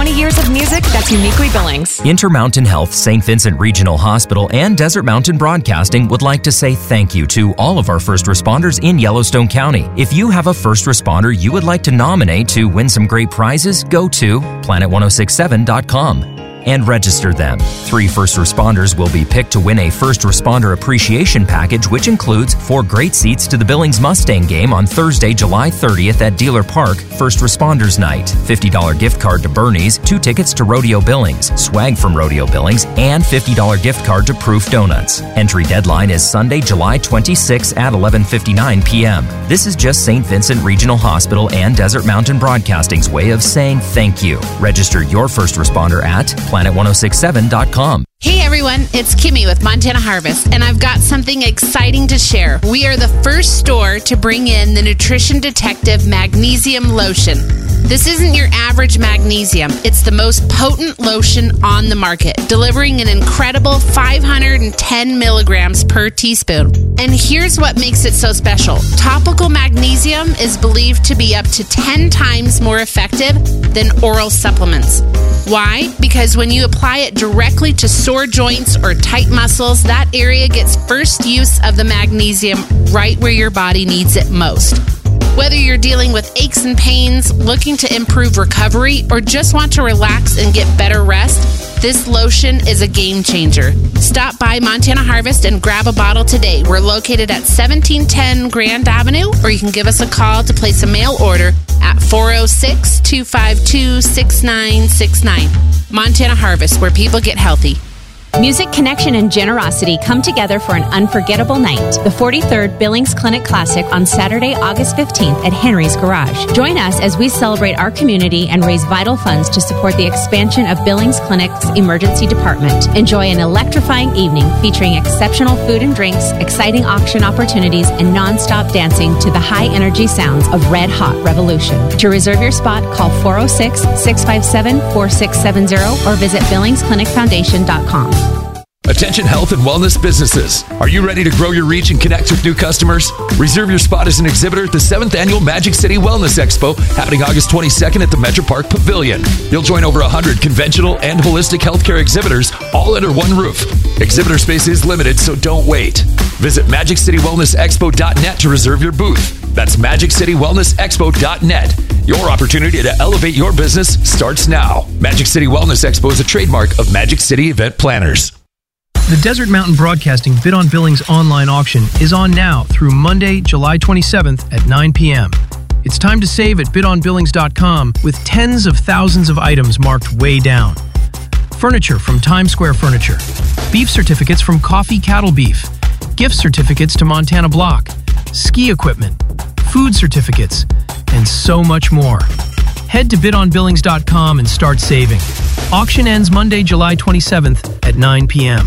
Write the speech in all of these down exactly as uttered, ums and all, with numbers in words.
twenty years of music that's uniquely Billings. Intermountain Health, Saint Vincent Regional Hospital, and Desert Mountain Broadcasting would like to say thank you to all of our first responders in Yellowstone County. If you have a first responder you would like to nominate to win some great prizes, go to planet ten sixty-seven dot com and register them. Three first responders will be picked to win a first responder appreciation package, which includes four great seats to the Billings Mustang game on Thursday, July thirtieth at Dealer Park, First Responders Night, fifty dollars gift card to Bernie's, two tickets to Rodeo Billings, swag from Rodeo Billings, and fifty dollars gift card to Proof Donuts. Entry deadline is Sunday, July twenty-sixth at eleven fifty-nine p.m. This is just Saint Vincent Regional Hospital and Desert Mountain Broadcasting's way of saying thank you. Register your first responder at planet ten sixty-seven dot com. Hey everyone, it's Kimmy with Montana Harvest, and I've got something exciting to share. We are the first store to bring in the Nutrition Detective Magnesium Lotion. This isn't your average magnesium. It's the most potent lotion on the market, delivering an incredible five hundred ten milligrams per teaspoon. And here's what makes it so special. Topical magnesium is believed to be up to ten times more effective than oral supplements. Why? Because when you apply it directly to sore joints or tight muscles, that area gets first use of the magnesium right where your body needs it most. Whether you're dealing with aches and pains, looking to improve recovery, or just want to relax and get better rest, this lotion is a game changer. Stop by Montana Harvest and grab a bottle today. We're located at seventeen ten Grand Avenue, or you can give us a call to place a mail order at four oh six, two five two, six nine six nine. Montana Harvest, where people get healthy. Music, connection, and generosity come together for an unforgettable night. The forty-third Billings Clinic Classic on Saturday, August fifteenth at Henry's Garage. Join us as we celebrate our community and raise vital funds to support the expansion of Billings Clinic's emergency department. Enjoy an electrifying evening featuring exceptional food and drinks, exciting auction opportunities, and non-stop dancing to the high-energy sounds of Red Hot Revolution. To reserve your spot, call four oh six, six five seven, four six seven zero or visit billings clinic foundation dot com. Attention health and wellness businesses. Are you ready to grow your reach and connect with new customers? Reserve your spot as an exhibitor at the seventh Annual Magic City Wellness Expo happening August twenty-second at the Metro Park Pavilion. You'll join over one hundred conventional and holistic healthcare exhibitors all under one roof. Exhibitor space is limited, so don't wait. Visit magic city wellness expo dot net to reserve your booth. That's magic city wellness expo dot net. Your opportunity to elevate your business starts now. Magic City Wellness Expo is a trademark of Magic City Event Planners. The Desert Mountain Broadcasting Bid on Billings online auction is on now through Monday, July twenty-seventh at nine p.m. It's time to save at bid on billings dot com with tens of thousands of items marked way down. Furniture from Times Square Furniture, beef certificates from Coffee Cattle Beef, gift certificates to Montana Block, ski equipment, food certificates, and so much more. Head to bid on billings dot com and start saving. Auction ends Monday, July twenty-seventh at nine p.m.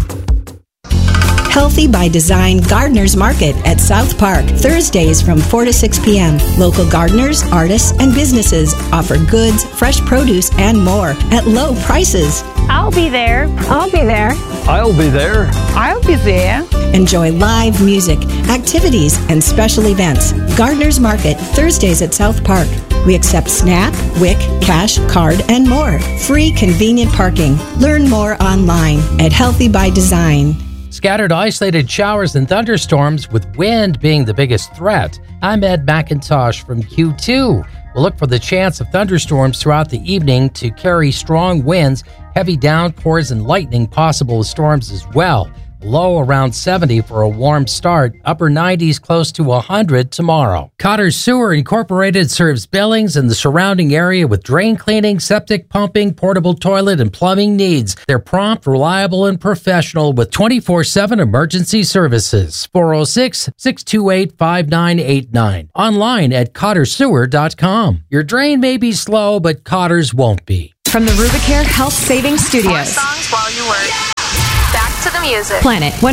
Healthy by Design Gardeners Market at South Park, Thursdays from four to six p.m. Local gardeners, artists, and businesses offer goods, fresh produce, and more at low prices. I'll be there. I'll be there. I'll be there. I'll be there. Enjoy live music, activities, and special events. Gardeners Market, Thursdays at South Park. We accept SNAP, W I C, cash, card, and more. Free convenient parking. Learn more online at Healthy by Design. Scattered isolated showers and thunderstorms with wind being the biggest threat. I'm Ed McIntosh from Q two. We'll look for the chance of thunderstorms throughout the evening to carry strong winds, heavy downpours, and lightning possible with storms as well. Low around seventy for a warm start, upper nineties close to one hundred tomorrow. Cotter Sewer Incorporated serves Billings and the surrounding area with drain cleaning, septic pumping, portable toilet, and plumbing needs. They're prompt, reliable, and professional with twenty-four seven emergency services. four oh six, six two eight, five nine eight nine. Online at cotter sewer dot com. Your drain may be slow, but Cotter's won't be. From the Rubicare Health Savings Studios. More songs while you work. Back to the music. Planet ten